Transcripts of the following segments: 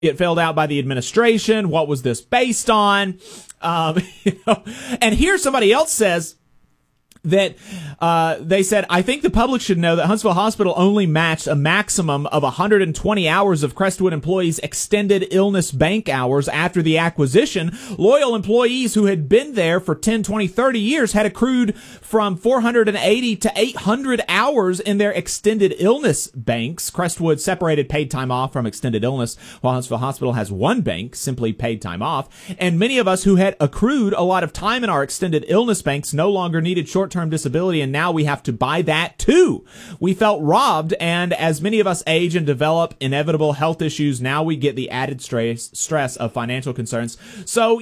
It filled out by the administration. What was this based on? And here somebody else says that they said, I think the public should know that Huntsville Hospital only matched a maximum of 120 hours of Crestwood employees' extended illness bank hours after the acquisition. Loyal employees who had been there for 10, 20, 30 years had accrued from 480 to 800 hours in their extended illness banks. Crestwood separated paid time off from extended illness, while Huntsville Hospital has one bank, simply paid time off. And many of us who had accrued a lot of time in our extended illness banks no longer needed short-term disability, and now we have to buy that too. We felt robbed, and as many of us age and develop inevitable health issues, now we get the added stress of financial concerns. So,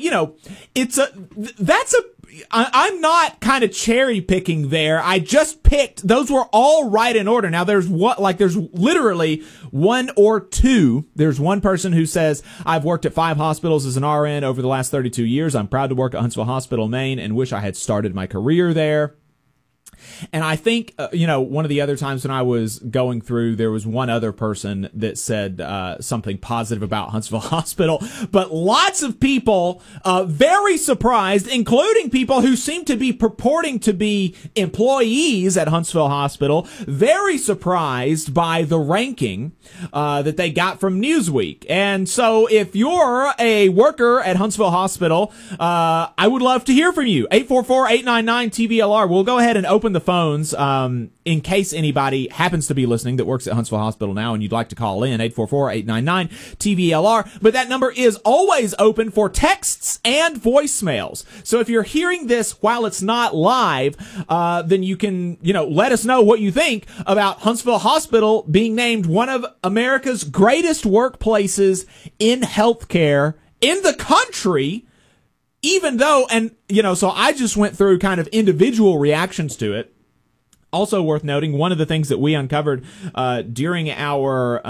I'm not kind of cherry picking there. I just picked, those were all right in order. Now there's literally one or two. There's one person who says, I've worked at 5 hospitals as an RN over the last 32 years. I'm proud to work at Huntsville Hospital, Maine, and wish I had started my career there. And I think, one of the other times when I was going through, there was one other person that said something positive about Huntsville Hospital. But lots of people very surprised, including people who seem to be purporting to be employees at Huntsville Hospital, very surprised by the ranking that they got from Newsweek. And so if you're a worker at Huntsville Hospital, I would love to hear from you. 844-899-TVLR. We'll go ahead and open the phones in case anybody happens to be listening that works at Huntsville Hospital now and you'd like to call in. 844-899-TVLR. But that number is always open for texts and voicemails. So if you're hearing this while it's not live, then you can, let us know what you think about Huntsville Hospital being named one of America's greatest workplaces in healthcare in the country. Even though, so I just went through kind of individual reactions to it. Also worth noting, one of the things that we uncovered during our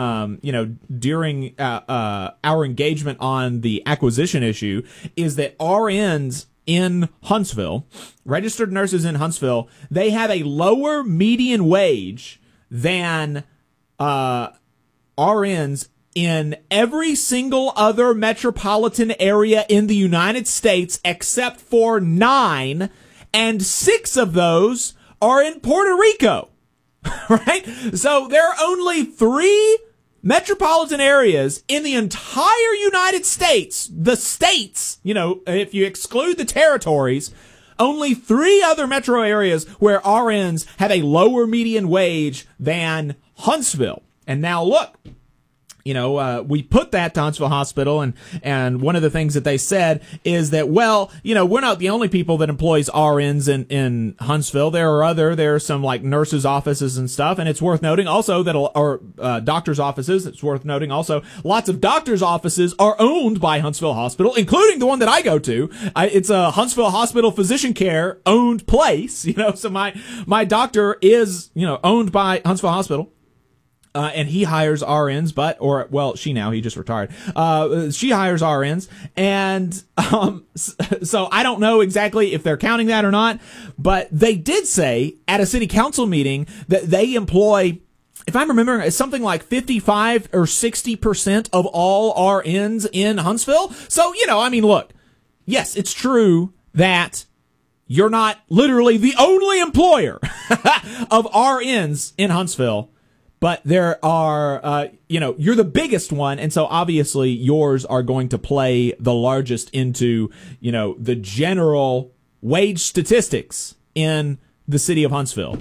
engagement on the acquisition issue is that RNs in Huntsville, registered nurses in Huntsville, they have a lower median wage than RNs in every single other metropolitan area in the United States except for 9, and 6 of those are in Puerto Rico, right? So there are only 3 metropolitan areas in the entire United States, the states, if you exclude the territories, only 3 other metro areas where RNs have a lower median wage than Huntsville. And now look, we put that to Huntsville Hospital, and one of the things that they said is that, we're not the only people that employs RNs in Huntsville. There are some like nurses' offices and stuff, and it's worth noting also that, doctors' offices, it's worth noting also, lots of doctors' offices are owned by Huntsville Hospital, including the one that I go to. It's a Huntsville Hospital Physician Care owned place, so my doctor is, owned by Huntsville Hospital. And he hires RNs, she now, he just retired. She hires RNs. And, so I don't know exactly if they're counting that or not, but they did say at a city council meeting that they employ, if I'm remembering, it's something like 55 or 60% of all RNs in Huntsville. So, look, yes, it's true that you're not literally the only employer of RNs in Huntsville. But there are, you're the biggest one, and so obviously yours are going to play the largest into, the general wage statistics in the city of Huntsville.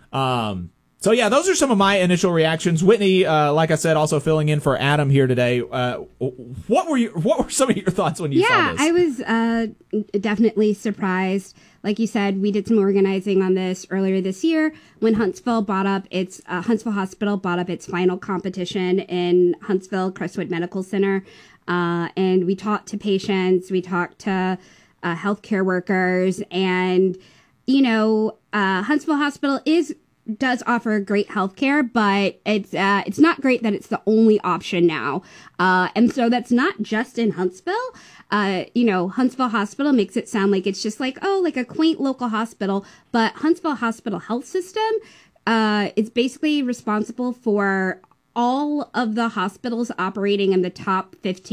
So yeah, those are some of my initial reactions. Whitney, like I said, also filling in for Adam here today. What were some of your thoughts when you saw this? Yeah, I was definitely surprised. Like you said, we did some organizing on this earlier this year when Huntsville bought up Huntsville Hospital bought up its final competition in Huntsville Crestwood Medical Center. And we talked to patients, we talked to healthcare workers, and, Huntsville Hospital does offer great healthcare, but it's not great that it's the only option now. And so that's not just in Huntsville. Huntsville Hospital makes it sound like it's just like a quaint local hospital, but Huntsville Hospital Health System is basically responsible for all of the hospitals operating in the top 15